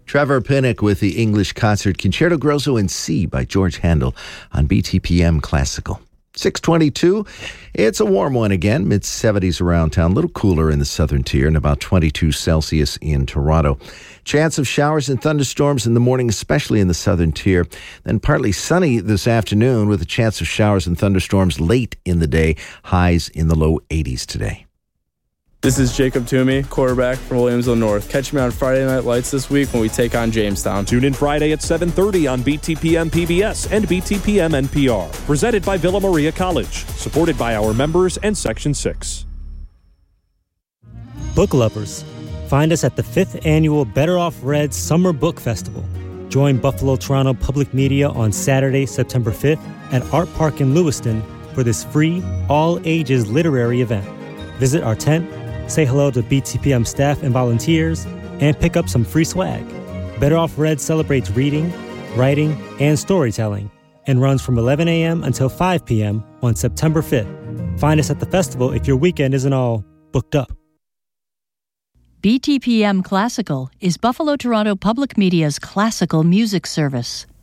Trevor Pinnock with the English concert Concerto Grosso in C by George Handel on BTPM Classical. 6:22. It's a warm one again, mid-70s around town, a little cooler in the southern tier and about 22 Celsius in Toronto. Chance of showers and thunderstorms in the morning, especially in the southern tier. Then partly sunny this afternoon with a chance of showers and thunderstorms late in the day. Highs in the low 80s today. This is Jacob Toomey, quarterback from Williamsville North. Catch me on Friday Night Lights this week when we take on Jamestown. Tune in Friday at 7:30 on BTPM PBS and BTPM NPR. Presented by Villa Maria College. Supported by our members and Section 6. Book lovers, find us at the 5th Annual Better Off Read Summer Book Festival. Join Buffalo Toronto Public Media on Saturday, September 5th at Art Park in Lewiston for this free, all-ages literary event. Visit our tent, say hello to BTPM staff and volunteers, and pick up some free swag. Better Off Read celebrates reading, writing, and storytelling, and runs from 11 a.m. until 5 p.m. on September 5th. Find us at the festival if your weekend isn't all booked up. BTPM Classical is Buffalo Toronto Public Media's classical music service.